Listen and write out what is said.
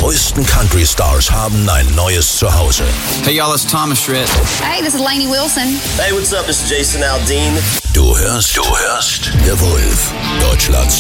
größten Country-Stars haben ein neues Zuhause. Hey y'all, it's Thomas Schritt. Hey, this is Lainey Wilson. Hey, what's up? This is Jason Aldean. Du hörst The Wolf, Deutschlands